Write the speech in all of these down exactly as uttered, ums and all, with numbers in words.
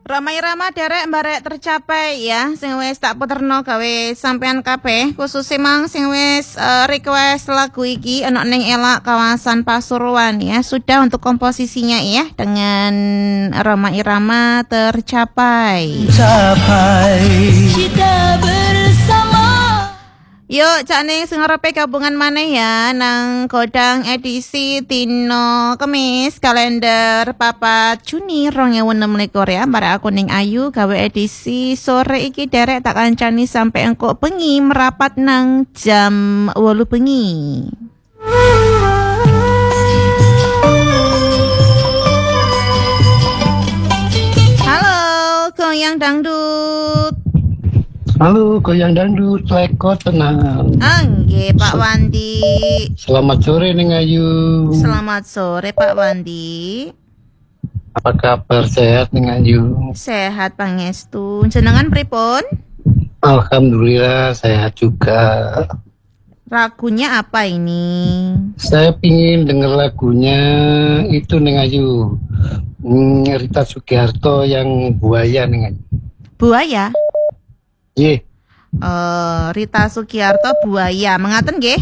Ramai-ramai derek barek tercapai ya, sing wis tak puterno gawe sampean kabeh, khususnya mang sing wis uh, request lagu iki ana ning elak kawasan Pasuruan ya, sudah untuk komposisinya ya dengan Roma Irama tercapai. Capai. Kita bersama. Yuk, cak ning sing arepe gabungan maneh ya nang Godang edisi Tino Kemis kalender papat Juni dua ribu enam belas ya. Barek aku ning Ayu gawe edisi sore iki derek tak kancani sampai engko bengi merapat nang jam wolu bengi. Halo, goyang dangdut. Halo, goyang dangdut, leko tenang. Angge, Pak Wandi. Selamat sore ning Ayu. Selamat sore Pak Wandi. Apa kabar, sehat ning Ayu? Sehat pangestu. Jenengan pripun? Alhamdulillah sehat juga. Lagunya apa ini? Saya pingin denger lagunya itu ning Ayu. Hmm, Rita Sugiarto yang Buaya ning Ayu. Buaya? Ye. Uh, Rita Sugiarto Buaya. Mengaten nggih?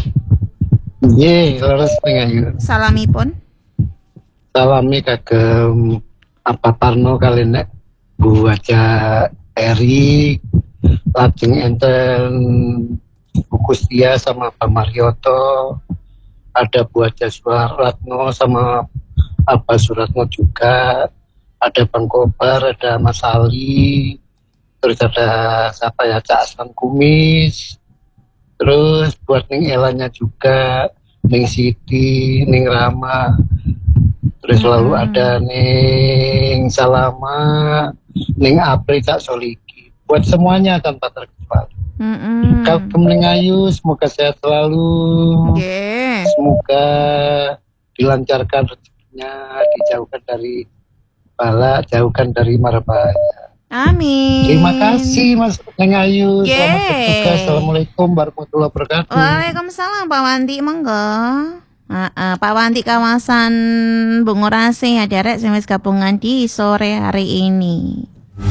Ye, leres ning Ayu. Salamipun. Salami kagem apa Parno kali nek Bu Aja Erik, lajeng enten Bu Kustia sama Pak Marioto, ada Bu Aja Suratno sama Abah Suratno juga, ada Bang Kobar, ada Mas Ali, terus ada siapa ya, Cak Aslan Kumis, terus buat Ning Elanya juga, Ning Siti, Ning Rama, terus hmm. lalu ada Ning Salama, Ning Apri, Cak Soliki, buat semuanya tanpa terkecuali. Mm-mm. Kagem Ning Ayu, semoga sehat selalu, yeah. Semoga dilancarkan rezekinya, dijauhkan dari bala, jauhkan dari mara bahaya. Amin. Terima kasih Mas Ning Ayu. Yeah. Selamat bertugas. Assalamualaikum warahmatullahi wabarakatuh. Waalaikumsalam Pak Wandi, monggo. Uh, uh, Pak Wandi kawasan Bungurasi ya derek sing wis gabungan di sore hari ini.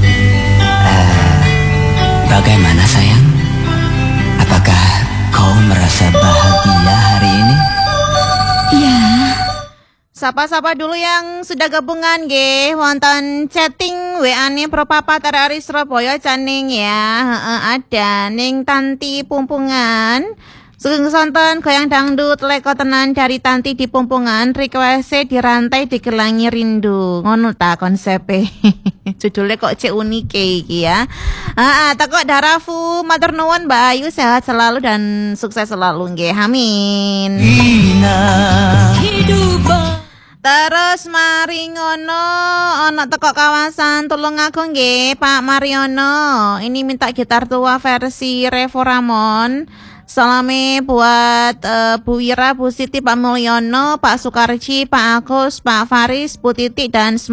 Uh, bagaimana sayang? Apakah kau merasa bahagia hari ini? Ya. Sapa-sapa dulu yang sudah gabungan nggih wonten chatting W A-ne Pro Papa Tarari Surabaya caning ya. Heeh, ada ning Tanti Pumpungan. Sugeng sonten goyang dangdut leko tenan dari Tanti di Pumpungan, request dirantai digelangi rindu. Ngono ta konsepe. Judulnya kok cek unik iki ya. Heeh, takok Darafu matur nuwun Mbak Ayu, sehat selalu dan sukses selalu nggih. Amin. Terus mari ngono ana teko kawasan Tulungagung nggih Pak Mariono. Ini minta gitar tua versi Revo Ramon. Salame buat uh, Bu Wira, Bu Siti, Pak Mulyono, Pak Sukarji, Pak Agus, Pak Faris, Bu Titi dan